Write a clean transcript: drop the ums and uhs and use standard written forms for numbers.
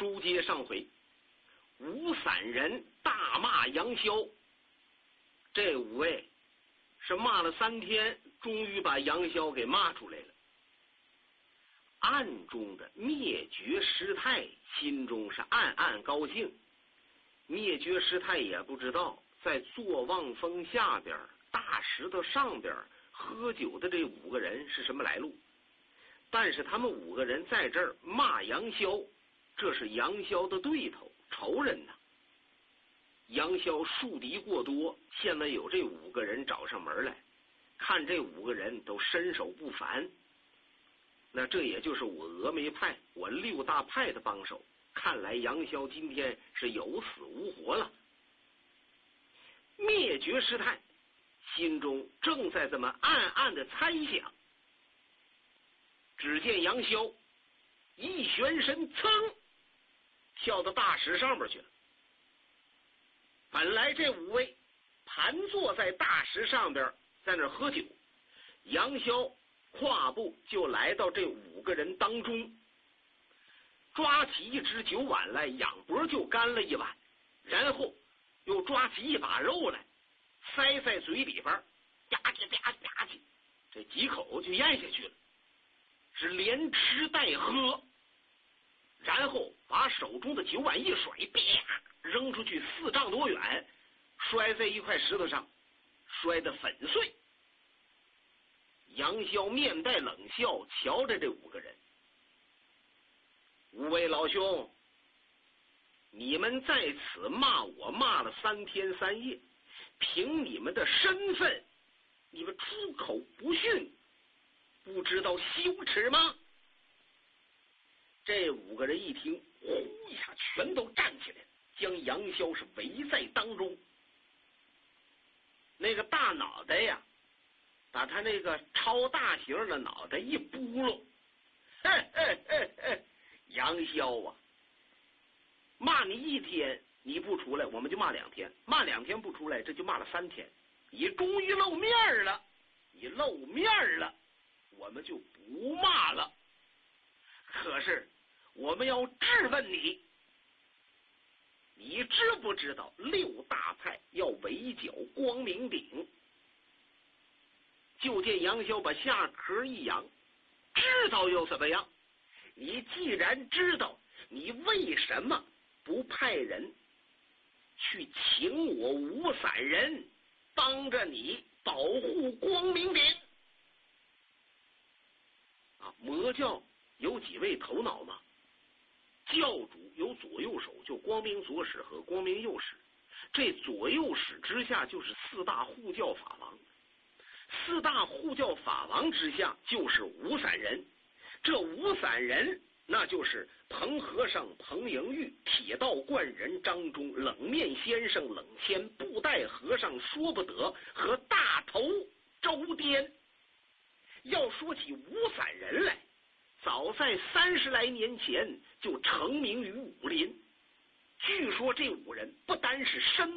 书接上回，吴散人大骂杨逍，这五位是骂了3天，终于把杨逍给骂出来了。暗中的灭绝师太心中是暗暗高兴，灭绝师太也不知道在坐望峰下边大石头上边喝酒的这5个人是什么来路，但是他们5个人在这儿骂杨逍，这是杨逍的对头仇人呐。杨逍树敌过多，现在有这5个人找上门来，看这5个人都身手不凡，那这也就是我峨眉派我6大派的帮手，看来杨逍今天是有死无活了。灭绝师太心中正在这么暗暗的猜想，只见杨逍一旋身，噌跳到大石上边去了。本来这5位盘坐在大石上边在那喝酒，杨逍跨步就来到这5个人当中，抓起一只酒碗来，仰脖就干了一碗，然后又抓起一把肉来塞在嘴里边，吧唧吧唧吧唧，这几口就咽下去了，是连吃带喝，然后把手中的酒碗一甩，啪扔出去4丈多远，摔在一块石头上，摔得粉碎。杨逍面带冷笑，瞧着这5个人：“5位老兄，你们在此骂我骂了3天3夜，凭你们的身份，你们出口不逊，不知道羞耻吗？”这5个人一听，呼一下全都站起来，将杨逍是围在当中。那个大脑袋呀，把他那个超大型的脑袋一拨弄，杨逍啊，骂你1天你不出来，我们就骂2天，骂2天不出来，这就骂了3天。你终于露面了，你露面了，我们就不骂了。可是我们要质问你，你知不知道6大派要围剿光明顶？就见杨逍把下壳一扬，知道又怎么样？你既然知道，你为什么不派人去请我吴散人帮着你保护光明顶？魔教有几位头脑吗？教主有左右手，就光明左使和光明右使，这左右使之下就是4大护教法王，4大护教法王之下就是吴散人，这吴散人那就是彭和尚彭莹玉、铁道观人张忠、冷面先生冷谦、布袋和尚说不得和大头周颠。要说起吴散人来，早在30来年前就成名于武林。据说这5人不单是身